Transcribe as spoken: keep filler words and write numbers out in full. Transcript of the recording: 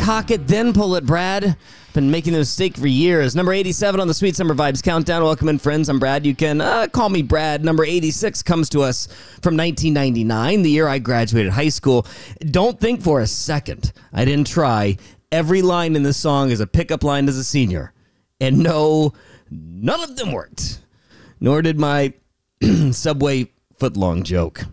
cock it, then pull it, Brad. Been making the mistake for years. Number eighty-seven on the Sweet Summer Vibes Countdown. Welcome in, friends. I'm Brad. You can uh, call me Brad. Number eighty-six comes to us from nineteen ninety-nine, the year I graduated high school. Don't think for a second I didn't try. Every line in this song is a pickup line as a senior. And no, none of them worked. Nor did my Subway footlong joke.